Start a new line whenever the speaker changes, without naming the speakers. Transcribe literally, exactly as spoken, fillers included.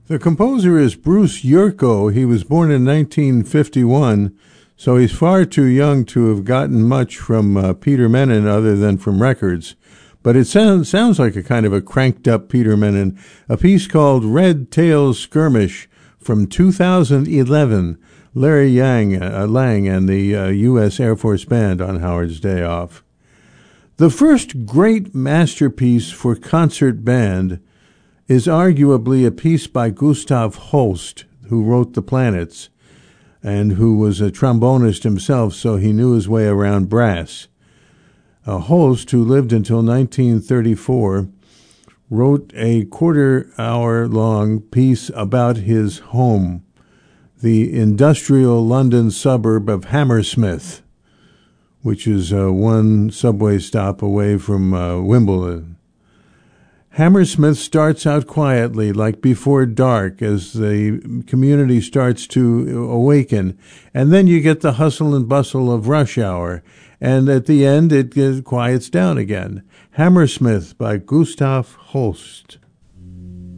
The composer is Bruce Yurko. He was born in nineteen fifty-one, so he's far too young to have gotten much from uh, Peter Menon other than from records. But it sounds sounds like a kind of a cranked-up Peter Menon, a piece called Red Tails Skirmish from two thousand eleven, Larry Yang, uh, Lang and the uh, U S Air Force Band on Howard's Day Off. The first great masterpiece for concert band is arguably a piece by Gustav Holst, who wrote The Planets, and who was a trombonist himself, so he knew his way around brass. Uh, Holst, who lived until nineteen thirty-four, wrote a quarter-hour-long piece about his home, the industrial London suburb of Hammersmith, which is uh, one subway stop away from uh, Wimbledon. Hammersmith starts out quietly, like before dark, as the community starts to awaken, and then you get the hustle and bustle of rush hour, and at the end it quiets down again. Hammersmith by Gustav Holst.